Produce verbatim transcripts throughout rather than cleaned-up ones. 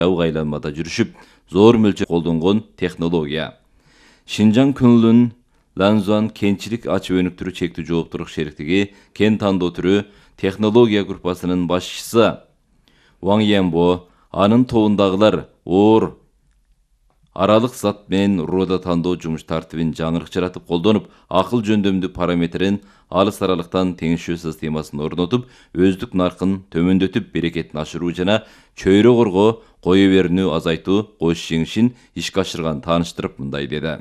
айланмада жүрүшүп, зор мөлчөр колдонгон технология. Шинжаң Күнлүн Ланзуан кенчилик ачып өнүктүрүү чектүү жооптуулук шериктиги кен тандоо түрү технология группасынын башчысы Ваң Янбо анын тобундагылар оор аралык зат менен рода тандоо жумуш тартибин жаңырык жаратып колдонуп, акыл жөндөмдүү параметрин алыс аралыктан теңишүү системасын орнотуп, өздүк наркын төмөндөтүп, берекетин ашыруу жана чөйрө корго кое берүүнү азайтуу кош жеңишин ишке ашырган тааныштырып мындай деди.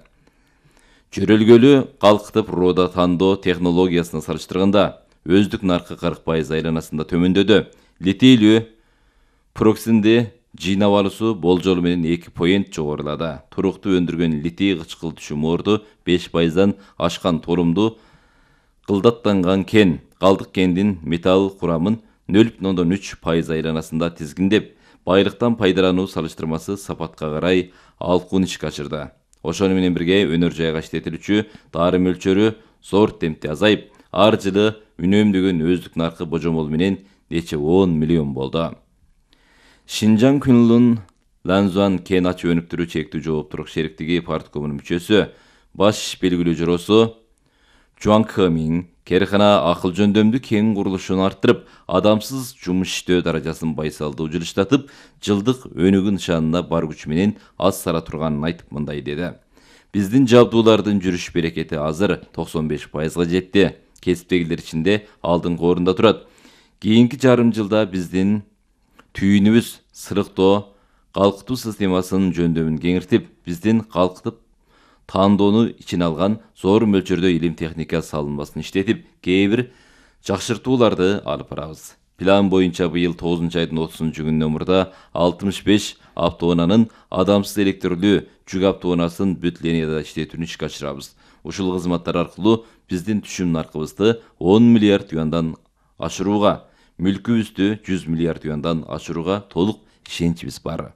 Жөрөлгөлүү калкытып рода тандоо технологиясына салыштырганда өздүк наркы кырк пайыз айланасында төмөндөдү. Литийлүү проксинди жыйнап алуусу болжолу менен эки поинт жогорулады. Туруктуу өндүргөн литий кычкыл түшүмөрдү беш пайыздан ашкан толумду кылдаттанган кен, калдык кендин металл курамын нөл бүтүн ондон үч пайыз айланасында тизгиндеп, байлыктан пайдалануу салыштырмасы сапатка карай алкуун ишке ашырды. Ошону менен бирге өнөр жайга иштетилүүчү дары мөлчөрү зор темпте азайып, ар жылы үнөмдөгөн өздүк наркы божомол менен нече он миллион болду. Шинжаң Күнлүн Ланзуан кен ачып өнүктүрүү чектүү жооптуулук шериктиги парткомунун мүчөсү, баш белгилүү жоросу Жуан Кэмин керкана акыл жөндөмдүү кен курулушун арттырып, адамсыз жумуш иштөө даражасын байсалдуу жылыштатып, жылдык өнүгүү нышанына бар күч менен аз сара турганын айтып мындай деди. Биздин жабдуулардын жүрүш берекети азыр токсон беш пайызга жетти. Кесиптегилер ичинде алдыңкы орунда турат. Кийинки жарым жылда биздин түйүнүбүз сырыктоо, калкытуу системасынын жөндөмүн кеңиртип, биздин калкытып тандоону ичине алган зор мөлчөрдө илим техника салынмасын иштетип, кээ бир жакшыртууларды алып барабыз. План боюнча быйыл тогузунчу айдын отузунчу күнүнөн мурда алтымыш беш автоунаанын адамсыз электрлүү жүк автоунаасын бүт линияда иштетүүнү ишке ашырабыз. Ушул кызматтар аркылуу биздин түшүм наркыбызды он миллиард юандан ашырууга, мүлкүбүздү жүз миллиард юандан ашырууга толук ишеничибиз бар.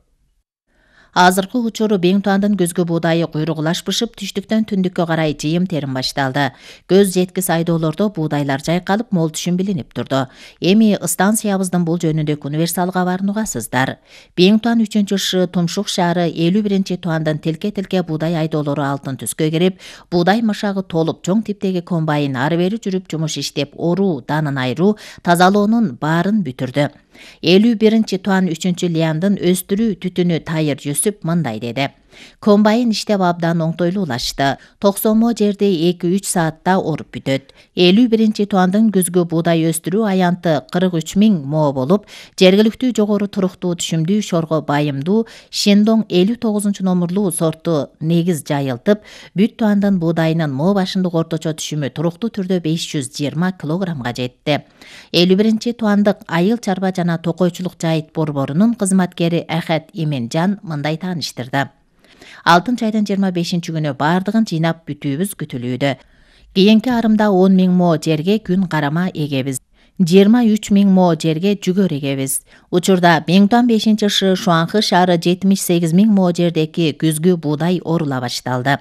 Азыркы учуру Беңтуандын көзгө буудайы куйругулашпышып, түштүктөн түндүккө карай жыйым терим башталды. Көз жеткис айдоолордо буудайлар жайкалып, мол түшүм билинип турду. Эми станциябыздын бул жөнүндөгү универсал кабарын угасыздар. Беңтуан үчүнчү Ш Тумшук шаары элүү биринчи туандан тилке-тилке буудай айдоолору алтын түскө кирип, буудай машагы толуп, чоң типтеги комбайн ары бери жүрүп жумуш иштеп, оруу, данын айыруу, тазалоонун баарын бүтүрдү. элүү биринчи туан үчүнчү Лиандын өстүрүү түтүнү тайыр жүсүп мындай деди. Комбайн иштеп абдан оңтойлуулашты. токсонмо жерди эки үч саатта оруп бүтөт. элүү биринчи туандын күзгү буудай өстүрүү аянты кырк үч миң мо болуп, жергиликтүү жогору туруктуу түшүмдүү шорго байымдуу Шендоң элүү тогузунчу номурлуу сорту негиз жайылтып, бүт туандын буудайынын мо башындык орточо түшүмү туруктуу түрдө беш жүз жыйырма килограммга жетти. элүү биринчи туандык айыл чарба жана токойчулук жайыт борборунун кызматкери Ахат Именжан мындай тааныштырды. алтынчы айдын жыйырма бешинчи күнү бардыгын жыйнап бүтүүбүз күтүлүүдө. Кийинки арымда он миң мо жерге күн карама эгебиз. жыйырма үч миң мо жерге жүгөр эгебиз. Учурда Беңтуан бешинчи Ш Шуанхы шаары жетимиш сегиз миң мо жердеги күзгү буудай орула башталды.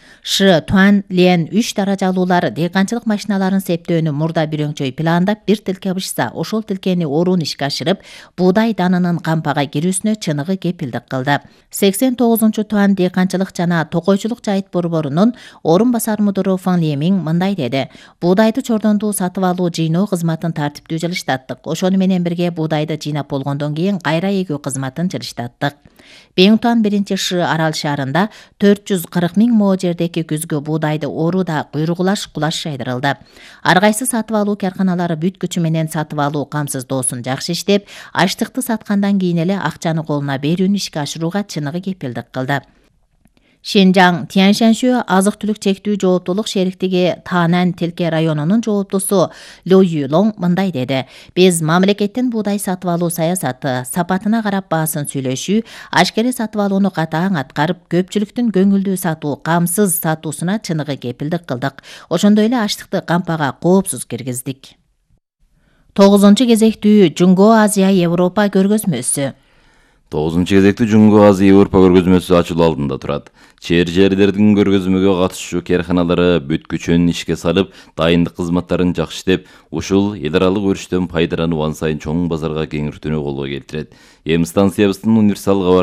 Ш Туан Лен үч даражалуулар дыйканчылык машиналарын септөөнү мурда бирөңчөй пландап, бир тилке бышса, ошол тилкени оруун ишке ашырып, буудай данынын кампага кирүүсүнө чыныгы кепилдик кылды. сексен тогузунчу туан дыйканчылык жана токойчулук жайыт борборунун орун басар мудуру Фан Лемин мындай деди. Буудайды чордондуу сатып алуу жыйноо кызматын тартиптүү жылыштаттык. Ошону менен бирге буудайды жыйнап болгондон кийин кайра эгүү кызматын жылыштаттык. Беңтуан биринчи Ш арал шаарында төрт жүз кырк миң мо жердеги күзгү буудайды орууда куйругулаш кулаш жайдырылды. Ар кайсы сатып алуу карканалары бүт күчү менен сатып алуу камсыздоосун жакшы иштеп, аштыкты саткандан кийин эле акчаны колуна берүүнү ишке ашырууга чыныгы кепилдик кылды. Шинжаң Тяньшаньшө азык-түлүк чектүү жооптуулук шериктиги Танан Тилке районунун жооптусу Лю Юлоң мындай деди. Биз мамлекеттин буудай сатып алуу саясаты, сапатына карап баасын сүйлөшүү, ашкере сатып алууну катаң аткарып, көпчүлүктүн көңүлдүү сатуу, камсыз сатуусуна чыныгы кепилдик кылдык. Ошондой эле аштыкты кампага коопсуз киргиздик. тогузунчу кезектүү Жунго Азия Европа көргөзмөсү. тогузунчу кезекте Жуңгу Азия Европа көргөзмөсү ачылуу алдында турат. Чээржерлердин көргөзмөгө катышуучу каарханалары бүт күчүн ишке салып, дайындык кызматтарын жакшы иштеп, ушул эл аралык өрүштөн пайдаланып ан сайын чоң базарга кеңиртүүнү колго келтирет. Эми станциябыздын универсал